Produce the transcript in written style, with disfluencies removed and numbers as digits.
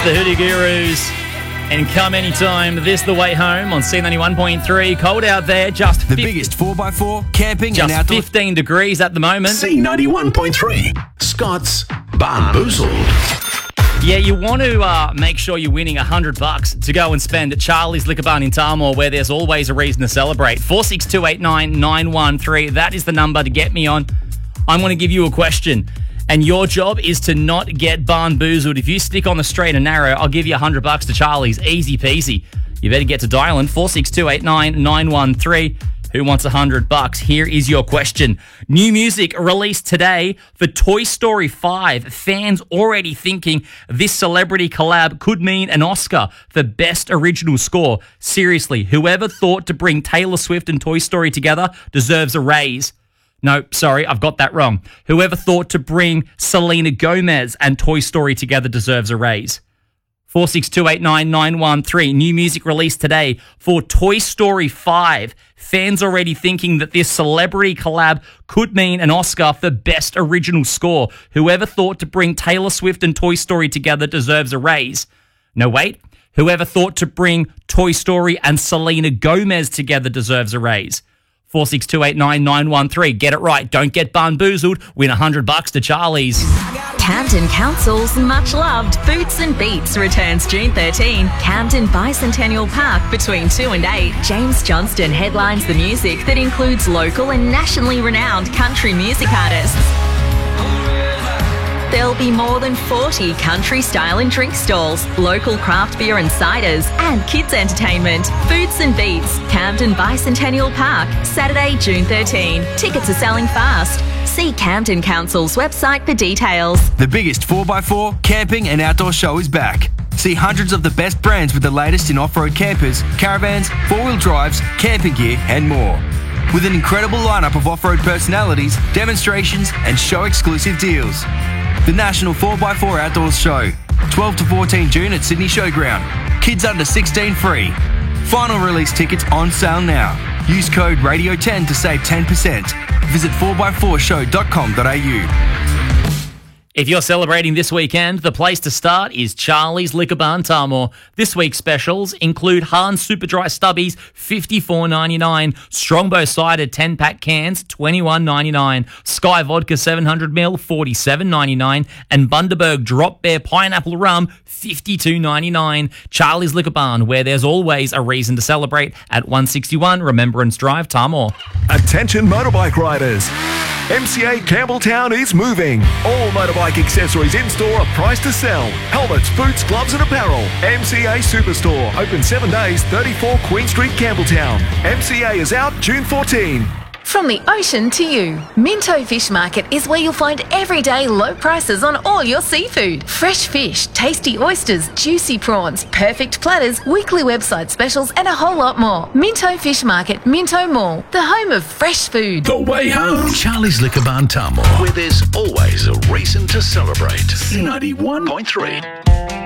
the Hoodoo Gurus. And come anytime, this the way home on C91.3. Cold out there, just the biggest 4x4 camping just and outdoor. 15 degrees at the moment. C91.3, Scott's Barnboozled. Yeah, you want to make sure you're winning $100 to go and spend at Charlie's Liquor Barn in Tarmore, where there's always a reason to celebrate. 46289 That is the number to get me on. I'm going to give you a question, and your job is to not get barnboozled. If you stick on the straight and narrow, I'll give you $100 to Charlie's. Easy peasy. You better get to dialing 46289 Who wants $100? Here is your question. New music released today for Toy Story 5. Fans already thinking this celebrity collab could mean an Oscar for Best Original Score. Seriously, whoever thought to bring Taylor Swift and Toy Story together deserves a raise. No, sorry, I've got that wrong. Whoever thought to bring Selena Gomez and Toy Story together deserves a raise. 46289 New music released today for Toy Story 5. Fans already thinking that this celebrity collab could mean an Oscar for Best Original Score. Whoever thought to bring Taylor Swift and Toy Story together deserves a raise. No, wait. Whoever thought to bring Toy Story and Selena Gomez together deserves a raise. 46289 Get it right. Don't get barnboozled. Win $100 to Charlie's. Camden Council's much-loved Boots and Beats returns June 13. Camden Bicentennial Park between 2 and 8. James Johnston headlines the music that includes local and nationally renowned country music artists. There'll be more than 40 country style and drink stalls, local craft beer and ciders, and kids entertainment. Boots and Beats, Camden Bicentennial Park, Saturday, June 13. Tickets are selling fast. See Camden Council's website for details. The biggest 4x4 camping and outdoor show is back. See hundreds of the best brands with the latest in off-road campers, caravans, four-wheel drives, camping gear, and more. With an incredible lineup of off-road personalities, demonstrations, and show-exclusive deals. The National 4x4 Outdoors Show, 12 to 14 June at Sydney Showground. Kids under 16 free. Final release tickets on sale now. Use code RADIO10 to save 10%. Visit 4x4show.com.au. If you're celebrating this weekend, the place to start is Charlie's Liquor Barn Tarmore. This week's specials include Hahn Super Dry Stubbies, $54.99, Strongbow Cider 10-pack cans, $21.99, Sky Vodka 700ml, $47.99, and Bundaberg Drop Bear Pineapple Rum, $52.99. Charlie's Liquor Barn, where there's always a reason to celebrate, at 161 Remembrance Drive, Tarmore. Attention motorbike riders. MCA Campbelltown is moving. All motorbike accessories in store are priced to sell. Helmets, boots, gloves and apparel. MCA Superstore. Open 7 days, 34 Queen Street, Campbelltown. MCA is out June 14. From the ocean to you, Minto Fish Market is where you'll find everyday low prices on all your seafood. Fresh fish, tasty oysters, juicy prawns, perfect platters, weekly website specials and a whole lot more. Minto Fish Market, Minto Mall, the home of fresh food. The way home. Charlie's Liquor Barn Tarmore, where there's always a reason to celebrate. C91.3.